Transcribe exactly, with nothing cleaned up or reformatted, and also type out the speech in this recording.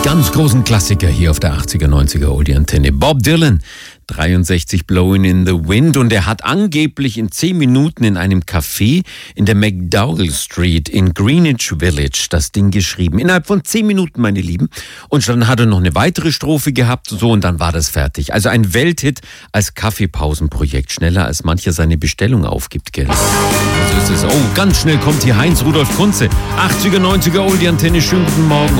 Ganz großen Klassiker hier auf der achtziger, neunziger Oldie-Antenne. Bob Dylan, dreiundsechzig Blowing in the Wind, und er hat angeblich in zehn Minuten in einem Café in der McDowell Street in Greenwich Village das Ding geschrieben. Innerhalb von zehn Minuten, meine Lieben. Und dann hat er noch eine weitere Strophe gehabt, so, und dann war das fertig. Also ein Welthit als Kaffeepausenprojekt. Schneller als mancher seine Bestellung aufgibt, gell? So ist es. Oh, ganz schnell kommt hier Heinz Rudolf Kunze. achtziger, neunziger Oldie-Antenne. Schönen guten Morgen.